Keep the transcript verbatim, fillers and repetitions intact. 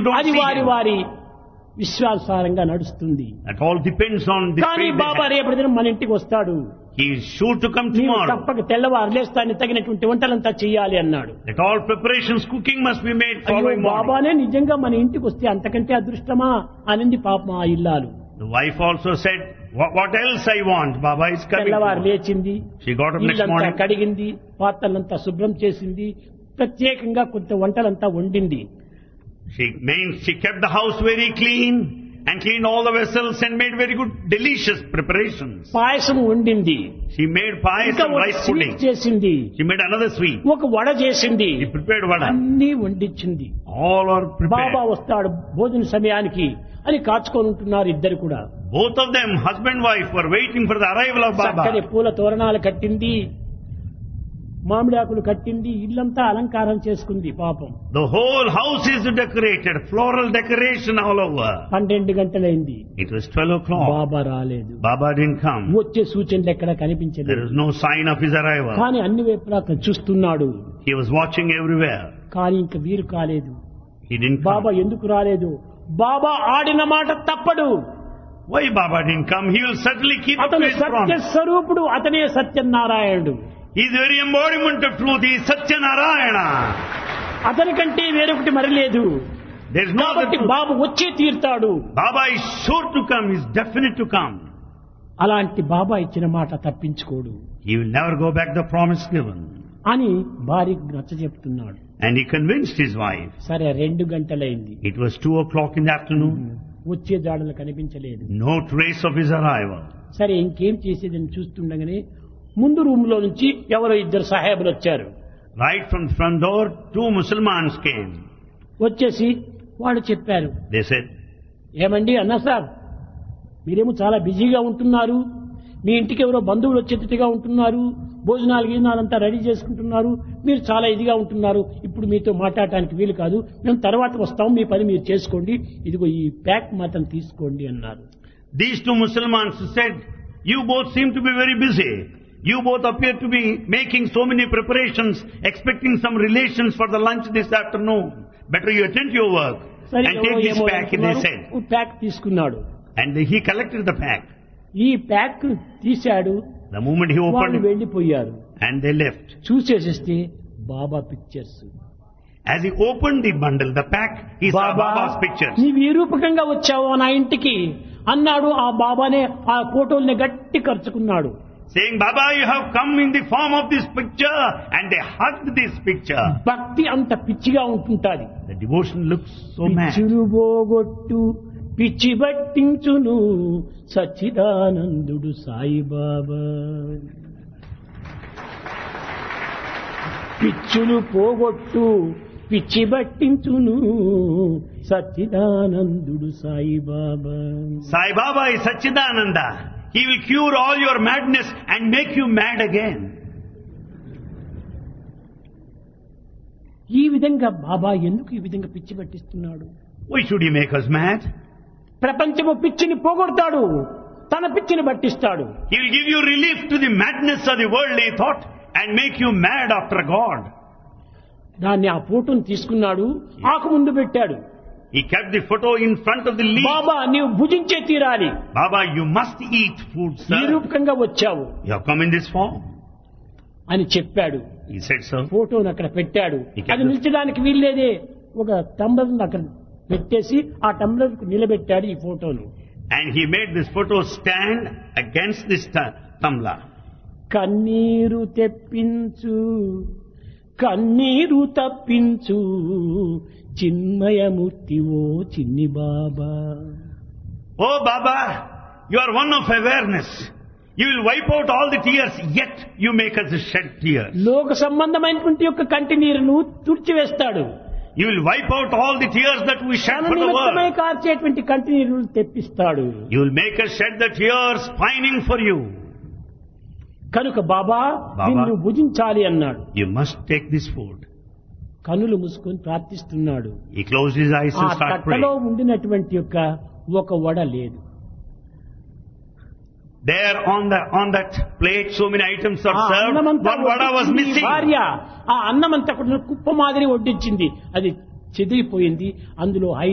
don't అది see వారి him. వారి విశ్వాసారంగా నడుస్తుంది. That all depends on the కానీ faith they బాబా have. రేపటి దినం మన ఇంటికి వస్తాడు. He is sure to come నీవు tomorrow. తప్పక తెల్లవారు లేస్తాన్ని తగినటువంటి వంటలంతా చెయ్యాలి అన్నాడు. That all preparations, cooking must be made అయ్యో following morning. బాబానే నిజంగా మన ఇంటికి వస్తే అంతకంటే అదృష్టమా అనింది పాపం ఆ ఇల్లాలు. The wife also said, what, what else I want? Baba is coming. తెల్లవారు tomorrow." లేచింది, She got up next ఇల్లంతా morning. కడిగింది, పాత్రలంతా శుభ్రం చేసింది, ప్రత్యేకంగా కొంత వంటలంతా వండింది. She means she kept the house very clean and cleaned all the vessels and made very good, delicious preparations. పాయసం వండింది, She made ఇంకా payasam, ఒక rice స్వీట్ pudding. చేసింది, She made another sweet. ఒక వడ చేసింది, She prepared vada. అన్నీ వండించింది. All are Baba prepared. వస్తాడు భోజన సమయానికి అని కాచుకొని ఉంటున్నారు ఇద్దరు కూడా. Both of them, husband and wife, were waiting for the arrival of చక్కని Baba. పూల తోరణాలు కట్టింది, మామిడాకులు కట్టింది, ఇల్లంతా అలంకారం చేసుకుంది పాపం. The whole house is decorated, floral decoration all over. పన్నెండు గంటలైంది, It was twelve o'clock. బాబా రాలేదు. Baba didn't come. వచ్చే సూచనలు ఎక్కడ There కనిపించలేదు. was no sign of his arrival. కానీ అన్ని వైపులా చూస్తున్నాడు, He was watching everywhere. కానీ ఇంక వీరు కాలేదు. He didn't Baba come. ఎందుకు రాలేదు? బాబా ఆడిన మాట తప్పడు. Why Baba didn't come? He will certainly keep up to అతను his సత్య promise. స్వరూపుడు, అతనే సత్యనారాయణుడు. He is the very embodiment of truth. He is Satyanarayana. అతని కంటే వేరొకటి మరి లేదు. There is no other కాబట్టి truth. బాబు వచ్చే తీరుతాడు. Baba is sure to come. He is definite to come. అలాంటి బాబా ఇచ్చిన మాట తప్పించుకోడు He will never go back the promise given. అని భార్యకు నచ్చ చెప్తున్నాడు. And he convinced his wife. సరే, రెండు గంటలైంది, It was two o'clock in the afternoon. వచ్చే జాడలు కనిపించలేదు. No trace of his arrival. సరే, ఇంకేం చేసేదని చూస్తుండగానే ముందు రూమ్ లో నుంచి ఎవరో ఇద్దరు సాహేబులు వచ్చారు. Right from the front door, two Muslims came. వచ్చేసి వాళ్ళు చెప్పారు, They said, ఏమండి అన్నా సార్, మీరేమో చాలా బిజీగా ఉంటున్నారు, మీ ఇంటికి ఎవరో బంధువులు వచ్చేట్టుగా ఉంటున్నారు, భోజనాలు గీజనాలంతా రెడీ చేసుకుంటున్నారు, మీరు చాలా ఇదిగా ఉంటున్నారు, ఇప్పుడు మీతో మాట్లాడటానికి వీలు కాదు, మేము తర్వాత వస్తాం, మీ పని మీరు చేసుకోండి, ఇదిగో ఈ ప్యాక్ మాత్రం తీసుకోండి అన్నారు. these two Muslims said, you both seem to be very busy. You both appear to be making so many preparations, expecting some relations for the lunch this afternoon. Better you attend to your work సరే, and ఎవరో take this ఏమో pack, they అనుకున్నారు, said. ఓ pack తీసుకున్నాడు. And he collected the pack. ఈ pack తీశాడు, The moment he వాళ్ళు opened it, వెళ్లిపోయారు. and they left. చూసేసేస్తే Baba pictures. As he opened the bundle, the pack, he saw Baba, Baba's pictures. నీవు ఈ రూపకంగా వచ్చావు నా ఇంటికి అన్నాడు. ఆ బాబానే ఆ ఫోటోల్ని గట్టి ఖర్చుకున్నాడు. Saying, Baba, you have come in the form of this picture. And they hugged this picture. భక్తి అంత పిచ్చిగా ఉంటుంటాది. The devotion looks so mad. పిచ్చులు పోగొట్టు పిచ్చి బట్టించును సచ్చిదానందుడు సాయిబాబా. పిచ్చులు పోగొట్టు పిచ్చి బట్టించును సచ్చిదానందుడు Saibaba. Sai Baba is Satchidananda. He will cure all your madness and make you mad again. ఈ విధంగా బాబా ఎందుకు ఈ విధంగా పిచ్చి పట్టిస్తున్నాడు? Why should he make us mad? ప్రపంచము పిచ్చిని పోగొడతాడు, తన పిచ్చిని పట్టిస్తాడు. He will give you relief to the madness of the worldly thought and make you mad after God. దాన్ని ఆ ఫోటోను తీసుకున్నాడు, ఆకు ముందు పెట్టాడు. He kept the photo in front of the leaf. బాబా, నీవు భుజించే తీరాలి, Baba, you must eat food, ఈ sir. రూపకంగా వచ్చావు You have come in this form. అని చెప్పాడు. He said so. ఫోటోను అక్కడ పెట్టాడు. ఇక్కడ అది నిల్చడానికి వీల్లేదే, ఒక టంబ్లర్ అక్కడ పెట్టేసి ఆ టంబ్లర్ కు నిలబెట్టాడు ఈ ఫోటోను. And he made this photo stand against this tu- tumbler. కన్నీరు తెప్పించు కన్నీరు తప్పించు చిన్మయమూర్తి ఓ చిన్ని బాబా. Oh Baba, you are one of awareness. You will wipe out all the tears, yet you make us shed tears. లోక సంబంధమైనటువంటి యొక్క కంటి నీరును తుడిచివేస్తాడు. You will wipe out all the tears that we shed తన for the నిమిత్తమై world. కార్చేటువంటి కంటి నీరును తెప్పిస్తాడు. You will make us shed the tears pining for you. కనుక బాబా, బాబా, నిన్ను భుజించాలి అన్నాడు. You must take this food. కనులు మూసుకొని ప్రార్థిస్తున్నాడు. He closed his eyes ఆ and started తట్టలో praying. ఉండినటువంటి యొక్క ఒక వడ లేదు. There on the on that plate, so many items are ఆ served. అన్నమంతా One vada was వడ్డించింది missing. భార్య. ఆ అన్నమంతా కూడా కుప్ప మాదిరి వడ్డించింది, అది చెదిరిపోయింది. అందులో